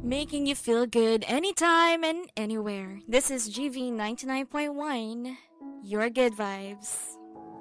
Making you feel good anytime and anywhere. This is GV 99.1, your good vibes.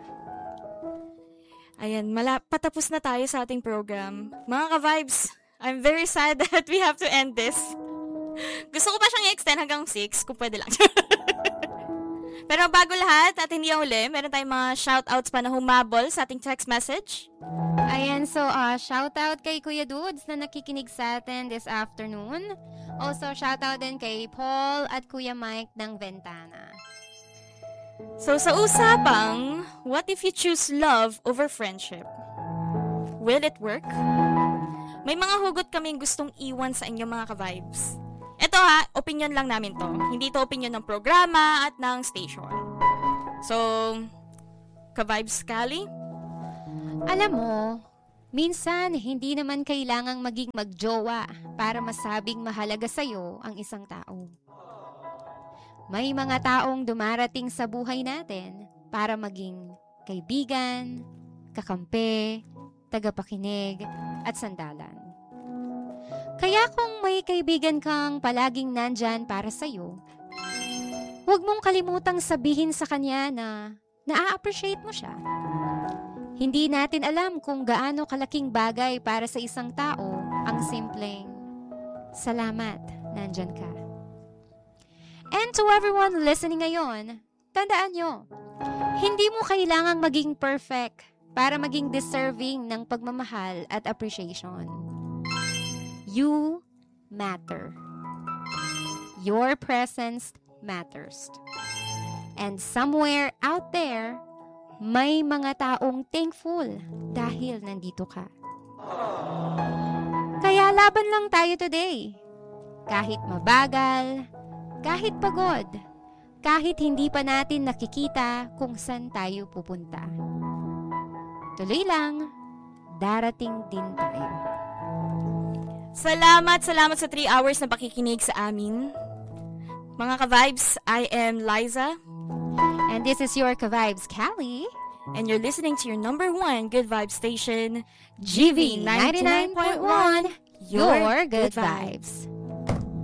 Ayan, patapos na tayo sa ating program. Mga ka-vibes, I'm very sad that we have to end this. Gusto ko pa siyang i-extend hanggang 6, kung pwede lang. Pero bago lahat, at hindi ang uli, meron tayong mga shoutouts pa na humabol sa ating text message. Ayan, so shoutout kay Kuya Dudes na nakikinig sa atin this afternoon. Also, shoutout din kay Paul at Kuya Mike ng Ventana. So sa usapang, what if you choose love over friendship? Will it work? May mga hugot kaming gustong iwan sa inyo mga ka-vibes. Ito opinion lang namin to. Hindi to opinion ng programa at ng station. So, ka-vibes Kali? Alam mo, minsan hindi naman kailangang maging magjowa para masabing mahalaga sa'yo ang isang tao. May mga taong dumarating sa buhay natin para maging kaibigan, kakampi, tagapakinig, at sandalan. Kaya kung may kaibigan kang palaging nandyan para sa'yo, huwag mong kalimutang sabihin sa kanya na na-appreciate mo siya. Hindi natin alam kung gaano kalaking bagay para sa isang tao ang simpleng, "Salamat, nandyan ka." And to everyone listening ngayon, tandaan nyo, hindi mo kailangang maging perfect para maging deserving ng pagmamahal at appreciation. You matter. Your presence matters. And somewhere out there, may mga taong thankful dahil nandito ka. Kaya laban lang tayo today. Kahit mabagal, kahit pagod, kahit hindi pa natin nakikita kung saan tayo pupunta. Tuloy lang, darating din tayo. Salamat sa 3 hours na pakikinig sa amin. Mga ka-vibes, I am Liza. And this is your ka-vibes, Callie. And you're listening to your number 1 good vibe station, GV 99.1, your good vibes.